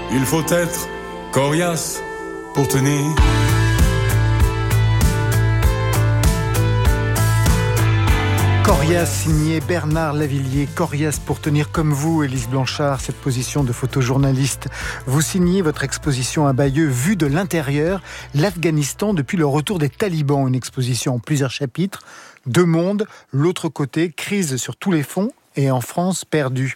Il faut être coriace pour tenir. Coriace, signé Bernard Lavilliers. Coriace pour tenir comme vous, Élise Blanchard, cette position de photojournaliste. Vous signez votre exposition à Bayeux, vue de l'intérieur, l'Afghanistan depuis le retour des talibans. Une exposition en plusieurs chapitres. Deux mondes, l'autre côté, crise sur tous les fronts et en France perdue.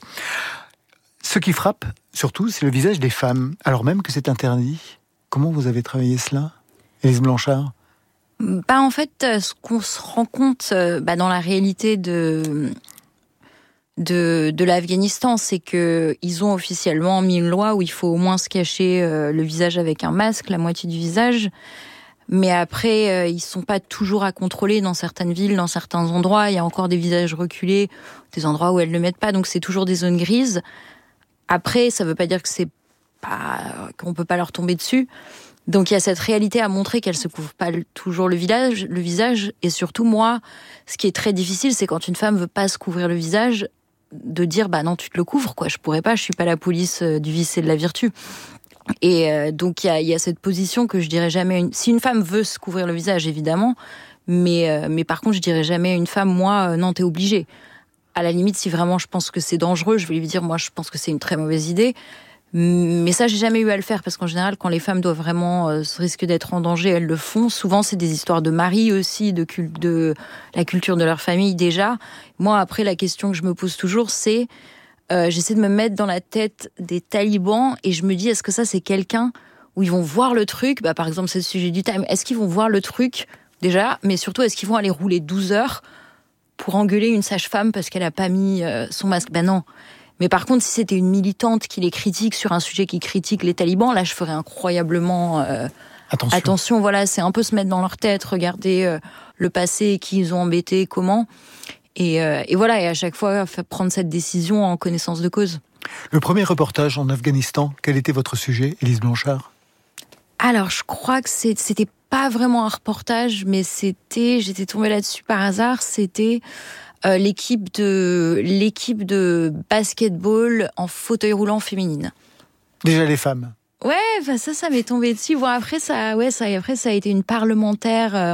Ce qui frappe, surtout, c'est le visage des femmes, alors même que c'est interdit. Comment vous avez travaillé cela, Élise Blanchard ? En fait, ce qu'on se rend compte dans la réalité de l'Afghanistan, c'est que ils ont officiellement mis une loi où il faut au moins se cacher le visage avec un masque, la moitié du visage. Mais après, ils sont pas toujours à contrôler dans certaines villes, dans certains endroits. Il y a encore des visages reculés, des endroits où elles le mettent pas. Donc c'est toujours des zones grises. Après, ça veut pas dire que qu'on peut pas leur tomber dessus. Donc il y a cette réalité à montrer qu'elle se couvre pas toujours le visage, et surtout moi, ce qui est très difficile, c'est quand une femme veut pas se couvrir le visage, de dire non, tu te le couvres, quoi. Je pourrais pas, je suis pas la police du vice et de la vertu. Et donc il y a cette position que je dirais jamais. Si une femme veut se couvrir le visage, évidemment, mais par contre je dirais jamais à une femme, moi, non, t'es obligée. À la limite, si vraiment je pense que c'est dangereux, je vais lui dire, moi, je pense que c'est une très mauvaise idée. Mais ça, j'ai jamais eu à le faire, parce qu'en général, quand les femmes doivent vraiment risquent d'être en danger, elles le font. Souvent, c'est des histoires de mari aussi, de la culture de leur famille déjà. Moi, après, la question que je me pose toujours, c'est j'essaie de me mettre dans la tête des talibans et je me dis, est-ce que ça, c'est quelqu'un où ils vont voir le truc, par exemple, c'est le sujet du Time, est-ce qu'ils vont voir le truc déjà, mais surtout, est-ce qu'ils vont aller rouler 12 heures pour engueuler une sage-femme parce qu'elle a pas mis son masque? Non. Mais par contre, si c'était une militante qui les critique sur un sujet qui critique les talibans, là, je ferais incroyablement attention. Voilà, c'est un peu se mettre dans leur tête, regarder le passé, qui ils ont embêté, comment. Et voilà, et à chaque fois, prendre cette décision en connaissance de cause. Le premier reportage en Afghanistan, quel était votre sujet, Élise Blanchard ? Alors, je crois que c'était pas vraiment un reportage, mais j'étais tombée là-dessus par hasard, c'était l'équipe de basketball en fauteuil roulant féminine. Déjà les femmes. Ouais, ça m'est tombé dessus. Bon, après ça a été une parlementaire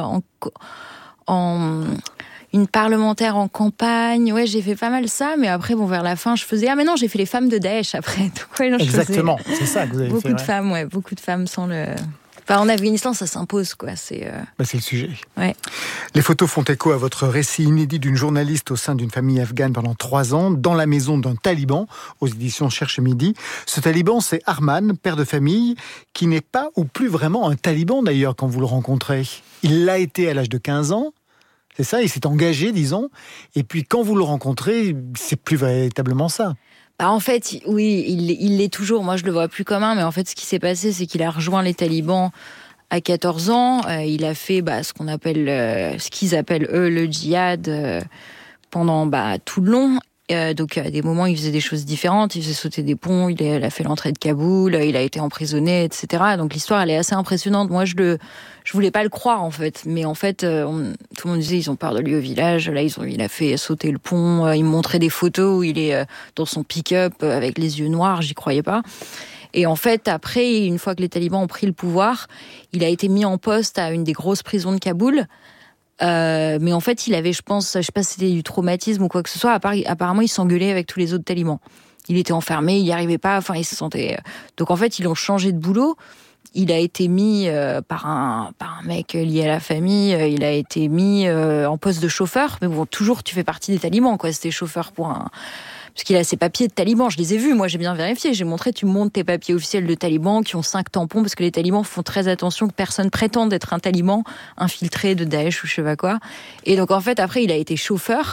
une parlementaire en campagne. Ouais, j'ai fait pas mal ça, mais après vers la fin, je faisais mais non, j'ai fait les femmes de Daesh après. Donc, ouais, non, exactement, c'est ça que vous avez beaucoup fait. Beaucoup de femmes sans le. En Afghanistan, ça s'impose, quoi. C'est le sujet. Ouais. Les photos font écho à votre récit inédit d'une journaliste au sein d'une famille afghane pendant 3 ans, dans la maison d'un taliban, aux éditions Cherche Midi. Ce taliban, c'est Arman, père de famille, qui n'est pas ou plus vraiment un taliban, d'ailleurs, quand vous le rencontrez. Il l'a été à l'âge de 15 ans. C'est ça, il s'est engagé, disons. Et puis, quand vous le rencontrez, c'est plus véritablement ça. En fait, oui, il l'est toujours. Moi, je le vois plus comme un, mais en fait, ce qui s'est passé, c'est qu'il a rejoint les talibans à 14 ans. Il a fait ce qu'ils appellent eux le djihad pendant tout le long. Donc, à des moments, il faisait des choses différentes. Il faisait sauter des ponts. Il a fait l'entrée de Kaboul. Il a été emprisonné, etc. Donc, l'histoire, elle est assez impressionnante. Moi, je voulais pas le croire, en fait. Mais en fait, tout le monde disait, ils ont peur de lui au village. Là, il a fait sauter le pont. Il me montrait des photos où il est dans son pick-up avec les yeux noirs. J'y croyais pas. Et en fait, après, une fois que les talibans ont pris le pouvoir, il a été mis en poste à une des grosses prisons de Kaboul. Mais en fait, il avait, je sais pas si c'était du traumatisme ou quoi que ce soit. Apparemment, il s'engueulait avec tous les autres talibans. Il était enfermé, il n'y arrivait pas. Enfin, il se sentait. Donc en fait, ils l'ont changé de boulot. Il a été mis par un mec lié à la famille. Il a été mis en poste de chauffeur. Mais bon, toujours, tu fais partie des talibans, quoi. C'était chauffeur pour un. Parce qu'il a ses papiers de taliban, je les ai vus, moi j'ai bien vérifié, j'ai montré, tu montes tes papiers officiels de taliban qui ont 5 tampons, parce que les talibans font très attention que personne prétende être un taliban infiltré de Daesh ou je sais pas quoi. Et donc en fait, après, il a été chauffeur,